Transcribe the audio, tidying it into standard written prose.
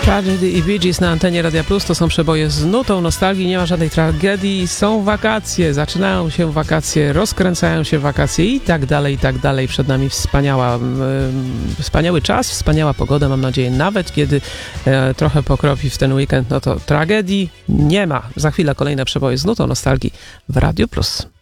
Tragedy i Bee Gees na antenie Radia Plus to są przeboje z nutą nostalgii, nie ma żadnej tragedii, są wakacje, zaczynają się wakacje, rozkręcają się wakacje i tak dalej, i tak dalej. Przed nami wspaniały czas, wspaniała pogoda, mam nadzieję, nawet kiedy trochę pokropi w ten weekend, no to tragedii nie ma. Za chwilę kolejne przeboje z nutą nostalgii w Radiu Plus.